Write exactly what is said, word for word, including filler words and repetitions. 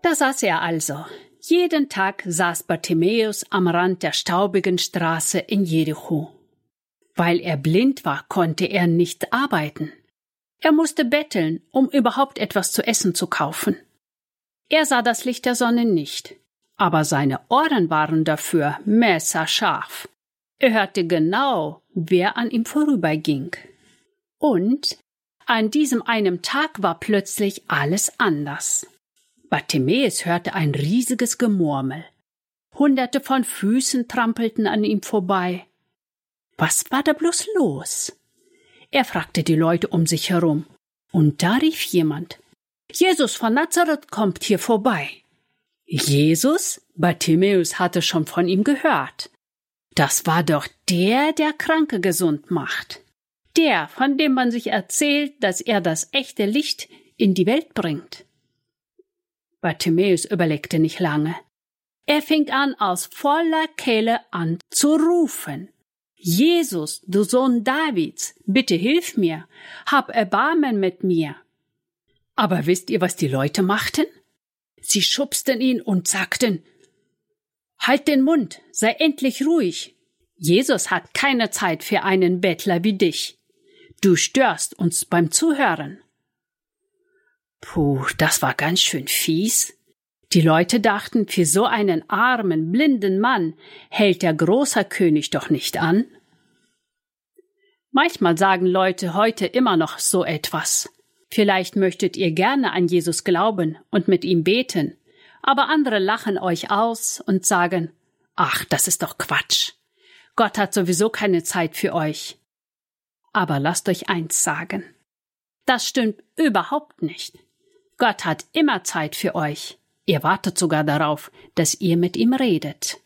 Da saß er also. Jeden Tag saß Bartimäus am Rand der staubigen Straße in Jericho. Weil er blind war, konnte er nicht arbeiten. Er musste betteln, um überhaupt etwas zu essen zu kaufen. Er sah das Licht der Sonne nicht, aber seine Ohren waren dafür messerscharf. Er hörte genau, wer an ihm vorüberging. Und an diesem einen Tag war plötzlich alles anders. Bartimäus hörte ein riesiges Gemurmel. Hunderte von Füßen trampelten an ihm vorbei. Was war da bloß los? Er fragte die Leute um sich herum. Und da rief jemand: Jesus von Nazareth kommt hier vorbei. Jesus? Bartimäus hatte schon von ihm gehört. Das war doch der, der Kranke gesund macht. Der, von dem man sich erzählt, dass er das echte Licht in die Welt bringt. Bartimäus überlegte nicht lange. Er fing an, aus voller Kehle an zu rufen. Jesus, du Sohn Davids, bitte hilf mir, hab Erbarmen mit mir. Aber wisst ihr, was die Leute machten? Sie schubsten ihn und sagten: Halt den Mund, sei endlich ruhig. Jesus hat keine Zeit für einen Bettler wie dich. Du störst uns beim Zuhören. Puh, das war ganz schön fies. Die Leute dachten, für so einen armen, blinden Mann hält der große König doch nicht an. Manchmal sagen Leute heute immer noch so etwas. Vielleicht möchtet ihr gerne an Jesus glauben und mit ihm beten, aber andere lachen euch aus und sagen: Ach, das ist doch Quatsch. Gott hat sowieso keine Zeit für euch. Aber lasst euch eins sagen: Das stimmt überhaupt nicht. Gott hat immer Zeit für euch. Er wartet sogar darauf, dass ihr mit ihm redet.